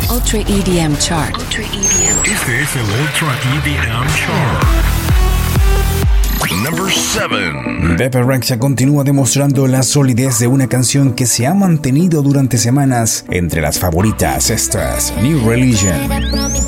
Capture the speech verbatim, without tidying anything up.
Ultra E D M Chart. Ultra E D M Chart. Este es el Ultra E D M Chart. Number seven. Bebe Rexha continúa demostrando la solidez de una canción que se ha mantenido durante semanas entre las favoritas. Esta es New Religion.